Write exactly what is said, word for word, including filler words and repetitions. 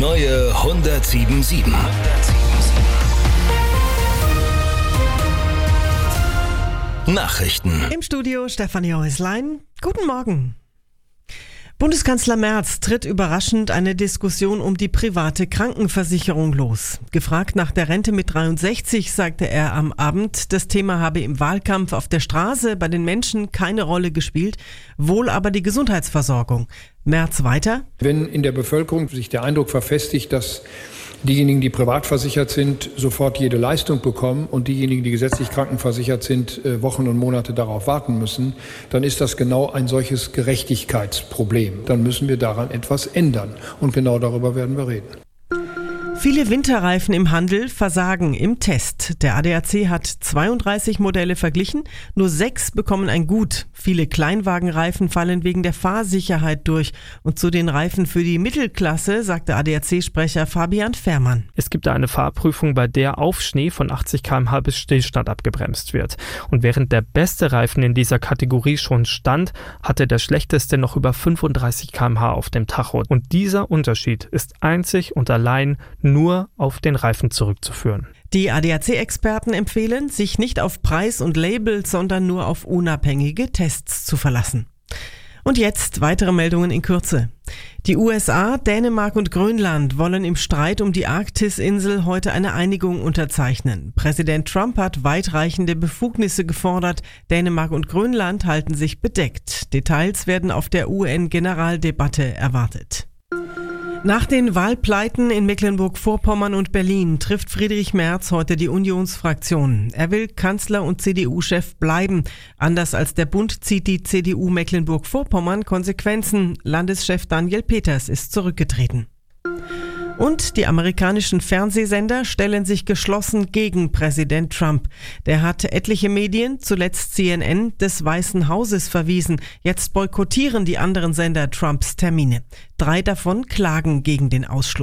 neue hundertsieben Komma sieben. Nachrichten. Im Studio Stefanie Häuslein. Guten Morgen. Bundeskanzler Merz tritt überraschend eine Diskussion um die private Krankenversicherung los. Gefragt nach der Rente mit dreiundsechzig sagte er am Abend, das Thema habe im Wahlkampf auf der Straße bei den Menschen keine Rolle gespielt, wohl aber die Gesundheitsversorgung. Merz weiter: Wenn in der Bevölkerung sich der Eindruck verfestigt, dass diejenigen, die privat versichert sind, sofort jede Leistung bekommen und diejenigen, die gesetzlich krankenversichert sind, Wochen und Monate darauf warten müssen, dann ist das genau ein solches Gerechtigkeitsproblem. Dann müssen wir daran etwas ändern. Und genau darüber werden wir reden. Viele Winterreifen im Handel versagen im Test. Der A D A C hat zweiunddreißig Modelle verglichen, nur sechs bekommen ein Gut. Viele Kleinwagenreifen fallen wegen der Fahrsicherheit durch. Und zu den Reifen für die Mittelklasse sagte A D A C-Sprecher Fabian Fährmann: Es gibt eine Fahrprüfung, bei der auf Schnee von achtzig Kilometer pro Stunde bis Stillstand abgebremst wird. Und während der beste Reifen in dieser Kategorie schon stand, hatte der schlechteste noch über fünfunddreißig Kilometer pro Stunde auf dem Tacho. Und dieser Unterschied ist einzig und allein nur auf den Reifen zurückzuführen. Die A D A C-Experten empfehlen, sich nicht auf Preis und Label, sondern nur auf unabhängige Tests zu verlassen. Und jetzt weitere Meldungen in Kürze. Die U S A, Dänemark und Grönland wollen im Streit um die Arktis-Insel heute eine Einigung unterzeichnen. Präsident Trump hat weitreichende Befugnisse gefordert. Dänemark und Grönland halten sich bedeckt. Details werden auf der U N-Generaldebatte erwartet. Nach den Wahlpleiten in Mecklenburg-Vorpommern und Berlin trifft Friedrich Merz heute die Unionsfraktion. Er will Kanzler und C D U-Chef bleiben. Anders als der Bund zieht die C D U Mecklenburg-Vorpommern Konsequenzen. Landeschef Daniel Peters ist zurückgetreten. Und die amerikanischen Fernsehsender stellen sich geschlossen gegen Präsident Trump. Der hat etliche Medien, zuletzt C N N, des Weißen Hauses verwiesen. Jetzt boykottieren die anderen Sender Trumps Termine. Drei davon klagen gegen den Ausschluss.